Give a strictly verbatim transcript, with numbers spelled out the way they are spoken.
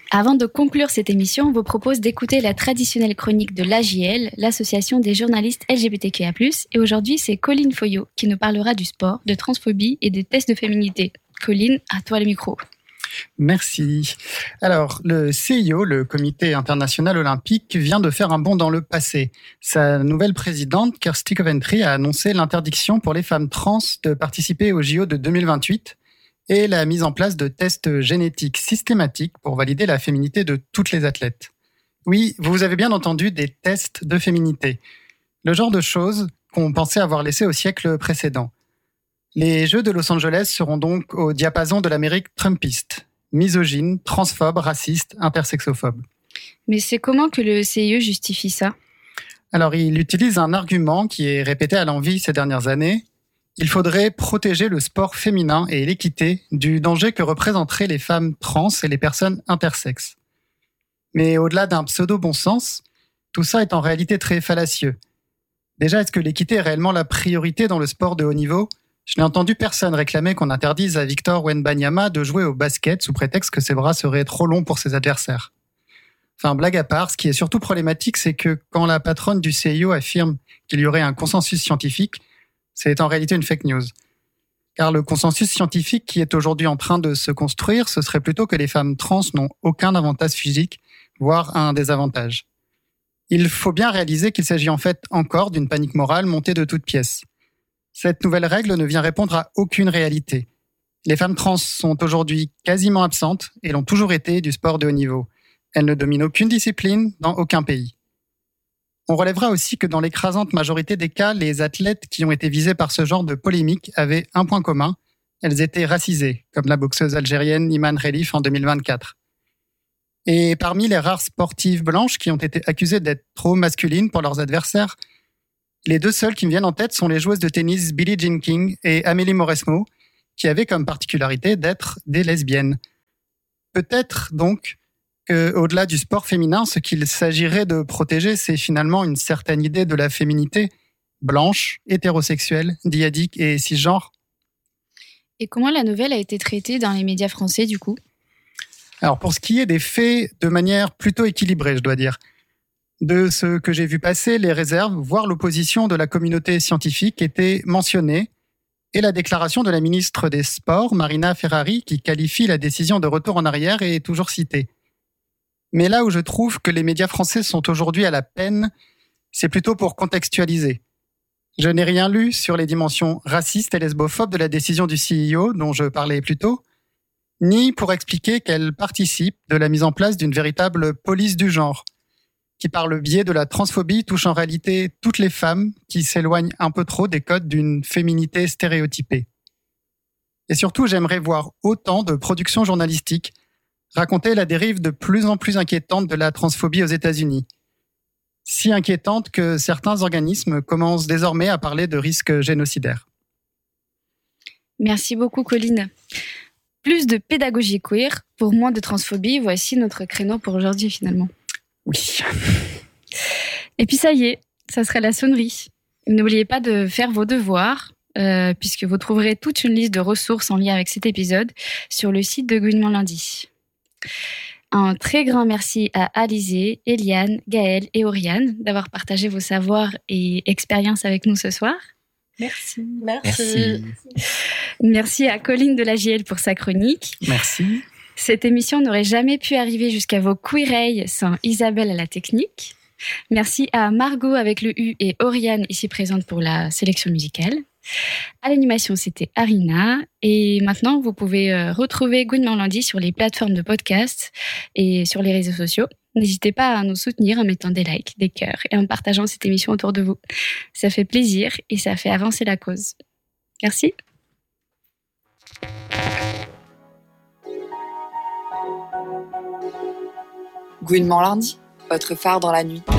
Avant de conclure cette émission, on vous propose d'écouter la traditionnelle chronique de l'A J L, l'association des journalistes L G B T Q I A plus. Et aujourd'hui, c'est Colline Foyot qui nous parlera du sport, de transphobie et des tests de féminité. Colline, à toi le micro. Merci. Alors, le C I O, le Comité international olympique, vient de faire un bond dans le passé. Sa nouvelle présidente, Kirsty Coventry, a annoncé l'interdiction pour les femmes trans de participer aux J O de deux mille vingt-huit et la mise en place de tests génétiques systématiques pour valider la féminité de toutes les athlètes. Oui, vous avez bien entendu, des tests de féminité. Le genre de choses qu'on pensait avoir laissé au siècle précédent. Les Jeux de Los Angeles seront donc au diapason de l'Amérique trumpiste, misogyne, transphobe, raciste, intersexophobe. Mais c'est comment que le C I O justifie ça ? Alors, il utilise un argument qui est répété à l'envi ces dernières années. Il faudrait protéger le sport féminin et l'équité du danger que représenteraient les femmes trans et les personnes intersexes. Mais au-delà d'un pseudo-bon sens, tout ça est en réalité très fallacieux. Déjà, est-ce que l'équité est réellement la priorité dans le sport de haut niveau ? Je n'ai entendu personne réclamer qu'on interdise à Victor Wembanyama de jouer au basket sous prétexte que ses bras seraient trop longs pour ses adversaires. Enfin, blague à part, ce qui est surtout problématique, c'est que quand la patronne du C I O affirme qu'il y aurait un consensus scientifique, c'est en réalité une fake news. Car le consensus scientifique qui est aujourd'hui en train de se construire, ce serait plutôt que les femmes trans n'ont aucun avantage physique, voire un désavantage. Il faut bien réaliser qu'il s'agit en fait encore d'une panique morale montée de toutes pièces. Cette nouvelle règle ne vient répondre à aucune réalité. Les femmes trans sont aujourd'hui quasiment absentes et l'ont toujours été du sport de haut niveau. Elles ne dominent aucune discipline dans aucun pays. On relèvera aussi que dans l'écrasante majorité des cas, les athlètes qui ont été visés par ce genre de polémique avaient un point commun, elles étaient racisées, comme la boxeuse algérienne Iman Khelif en deux mille vingt-quatre. Et parmi les rares sportives blanches qui ont été accusées d'être trop masculines pour leurs adversaires, les deux seules qui me viennent en tête sont les joueuses de tennis Billie Jean King et Amélie Mauresmo, qui avaient comme particularité d'être des lesbiennes. Peut-être donc qu'au-delà du sport féminin, ce qu'il s'agirait de protéger, c'est finalement une certaine idée de la féminité, blanche, hétérosexuelle, dyadique et cisgenre. Et comment la nouvelle a été traitée dans les médias français du coup ? Alors pour ce qui est des faits, de manière plutôt équilibrée, je dois dire. De ce que j'ai vu passer, les réserves, voire l'opposition de la communauté scientifique étaient mentionnées, et la déclaration de la ministre des Sports, Marina Ferrari, qui qualifie la décision de retour en arrière, est toujours citée. Mais là où je trouve que les médias français sont aujourd'hui à la peine, c'est plutôt pour contextualiser. Je n'ai rien lu sur les dimensions racistes et lesbophobes de la décision du C I O, dont je parlais plus tôt, ni pour expliquer qu'elle participe de la mise en place d'une véritable police du genre, qui par le biais de la transphobie touche en réalité toutes les femmes qui s'éloignent un peu trop des codes d'une féminité stéréotypée. Et surtout, j'aimerais voir autant de productions journalistiques raconter la dérive de plus en plus inquiétante de la transphobie aux États-Unis. Si inquiétante que certains organismes commencent désormais à parler de risques génocidaires. Merci beaucoup Colline. Plus de pédagogie queer pour moins de transphobie, voici notre créneau pour aujourd'hui finalement. Oui. Et puis ça y est, ça serait la sonnerie. N'oubliez pas de faire vos devoirs, euh, puisque vous trouverez toute une liste de ressources en lien avec cet épisode sur le site de Gouinement Lundi. Un très grand merci à Alizé, Eliane, Gaëlle et Oriane d'avoir partagé vos savoirs et expériences avec nous ce soir. Merci. Merci. Merci à Colline de l'A J L pour sa chronique. Merci. Cette émission n'aurait jamais pu arriver jusqu'à vos queereilles sans Isabelle à la technique. Merci à Margot avec le U et Oriane ici présente pour la sélection musicale. À l'animation, c'était Arina. Et maintenant, vous pouvez retrouver Gouinement Lundi sur les plateformes de podcast et sur les réseaux sociaux. N'hésitez pas à nous soutenir en mettant des likes, des cœurs et en partageant cette émission autour de vous. Ça fait plaisir et ça fait avancer la cause. Merci. Gouinement Lundi, votre phare dans la nuit.